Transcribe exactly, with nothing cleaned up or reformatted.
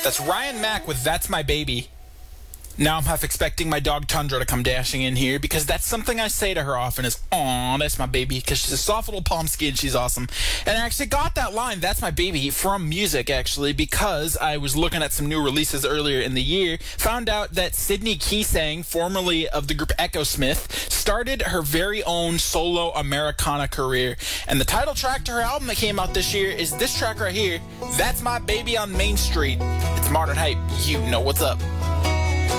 That's Ryan Mack with That's My Baby. Now I'm half expecting my dog Tundra to come dashing in here because that's something I say to her often is, "Aw, that's my baby," because she's a soft little Pomsky and she's awesome. And I actually got that line, "That's my baby," from music, actually, because I was looking at some new releases earlier in the year, found out that Sydney Keesang, formerly of the group Echosmith, started her very own solo Americana career. And the title track to her album that came out this year is this track right here, "That's My Baby on Main Street." It's Modern Hype. You know what's up.